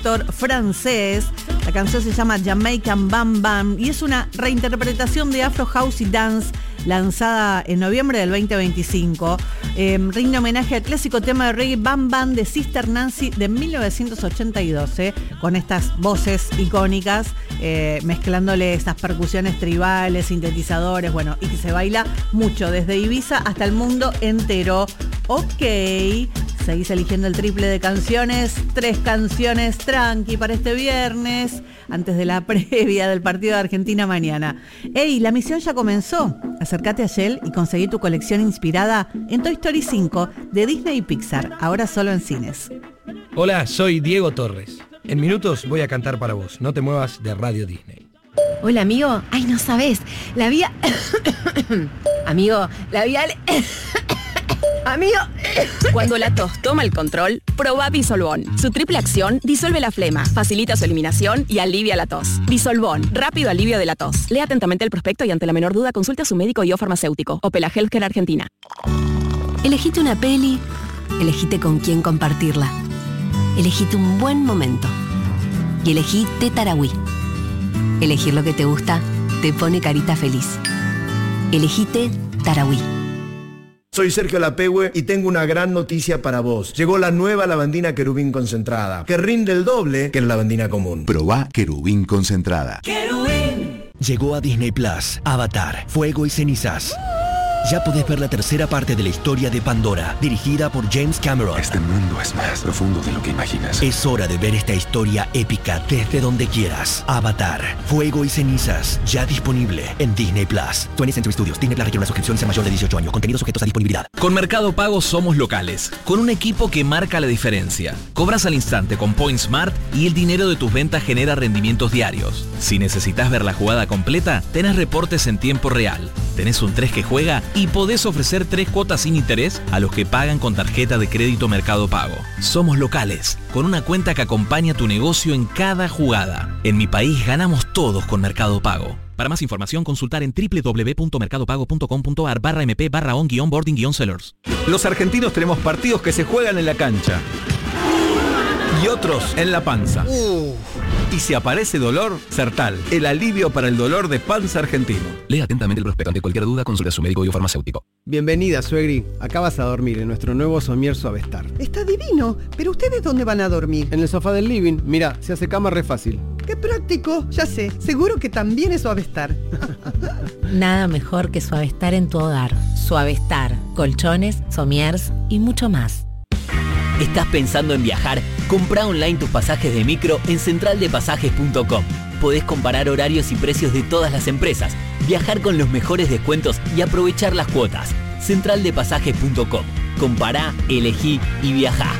actor francés. La canción se llama Jamaican Bam Bam y es una reinterpretación de Afro House y Dance lanzada en noviembre del 2025. Rinde homenaje al clásico tema de reggae Bam Bam de Sister Nancy de 1982, con estas voces icónicas, mezclándole estas percusiones tribales, sintetizadores, bueno, y que se baila mucho desde Ibiza hasta el mundo entero. Ok, seguís eligiendo el triple de canciones, 3 canciones tranqui para este viernes, antes de la previa del partido de Argentina mañana. ¡Ey! La misión ya comenzó. Acércate a Shell y conseguí tu colección inspirada en Toy Story 5 de Disney y Pixar, ahora solo en cines. Hola, soy Diego Torres. En minutos voy a cantar para vos. No te muevas de Radio Disney. Hola, amigo. Ay, no sabés. La vía... Amigo, la vía... Amigo. Cuando la tos toma el control, probá Disolvón. Su triple acción disuelve la flema, facilita su eliminación y alivia la tos. Disolvón, rápido alivio de la tos. Lea atentamente el prospecto y ante la menor duda consulte a su médico y o farmacéutico. Opela Healthcare Argentina. Elegite una peli, elegite con quién compartirla. Elegite un buen momento. Y elegí Té Tarahui. Elegir lo que te gusta te pone carita feliz. Elegite Tarahui. Soy Sergio Lapehue y tengo una gran noticia para vos. Llegó la nueva lavandina Querubín concentrada, que rinde el doble que la lavandina común. Probá Querubín concentrada. ¡Querubín! Llegó a Disney Plus, Avatar, Fuego y Cenizas. Ya podés ver la tercera parte de la historia de Pandora, dirigida por James Cameron. Este mundo es más profundo de lo que imaginas. Es hora de ver esta historia épica desde donde quieras. Avatar, Fuego y Cenizas, ya disponible en Disney Plus. 20th Century Studios, Disney Plus requiere una suscripción a mayor de 18 años. Contenidos sujetos a disponibilidad. Con Mercado Pago somos locales, con un equipo que marca la diferencia. Cobras al instante con Point Smart y el dinero de tus ventas genera rendimientos diarios. Si necesitas ver la jugada completa, tenés reportes en tiempo real. Tenés un 3 que juega y podés ofrecer 3 cuotas sin interés a los que pagan con tarjeta de crédito Mercado Pago. Somos locales, con una cuenta que acompaña tu negocio en cada jugada. En mi país ganamos todos con Mercado Pago. Para más información, consultar en www.mercadopago.com.ar/mp/on-boarding-sellers. Los argentinos tenemos partidos que se juegan en la cancha y otros en la panza. Y si aparece dolor, Sertal, el alivio para el dolor de panza argentino. Lea atentamente el prospecto. Ante cualquier duda, consulte a su médico y o farmacéutico. Bienvenida, suegri. Acá vas a dormir en nuestro nuevo somier Suavestar. Está divino, pero ¿ustedes dónde van a dormir? En el sofá del living. Mira, se hace cama re fácil. ¡Qué práctico! Ya sé, seguro que también es Suavestar. Nada mejor que Suavestar en tu hogar. Suavestar, colchones, somiers y mucho más. ¿Estás pensando en viajar? Comprá online tus pasajes de micro en centraldepasajes.com. Podés comparar horarios y precios de todas las empresas, viajar con los mejores descuentos y aprovechar las cuotas. Centraldepasajes.com. Compará, elegí y viajá.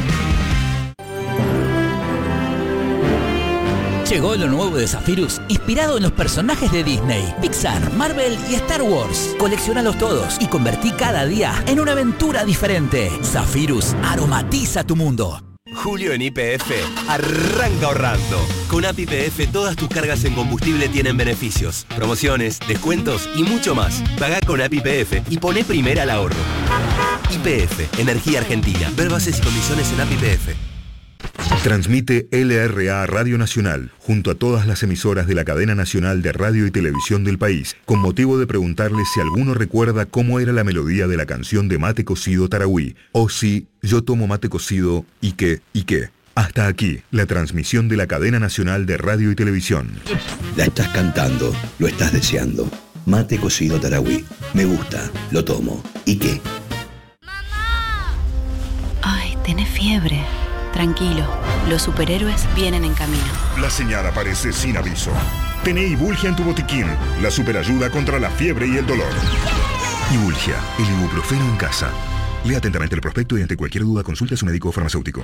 Llegó lo nuevo de Zephyrus, inspirado en los personajes de Disney, Pixar, Marvel y Star Wars. Coleccionalos todos y convertí cada día en una aventura diferente. Zephyrus aromatiza tu mundo. Julio en YPF arranca ahorrando. Con App YPF todas tus cargas en combustible tienen beneficios, promociones, descuentos y mucho más. Pagá con App YPF y poné primera al ahorro. YPF, Energía Argentina. Ver bases y condiciones en App YPF. Transmite LRA Radio Nacional, junto a todas las emisoras de la cadena nacional de radio y televisión del país, con motivo de preguntarles si alguno recuerda cómo era la melodía de la canción de Mate Cocido Tarahui, o si yo tomo mate cocido y qué. Hasta aquí, la transmisión de la cadena nacional de radio y televisión. La estás cantando, lo estás deseando. Mate Cocido Tarahui. Me gusta, lo tomo. ¿Y qué? ¡Mamá! Ay, tenés fiebre. Tranquilo, los superhéroes vienen en camino. La señal aparece sin aviso. Tené Ibulgia en tu botiquín, la superayuda contra la fiebre y el dolor. Ibulgia, el ibuprofeno en casa. Lea atentamente el prospecto y ante cualquier duda consulte a su médico o farmacéutico.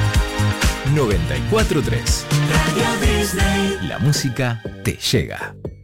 94.3 Radio Disney. La música te llega.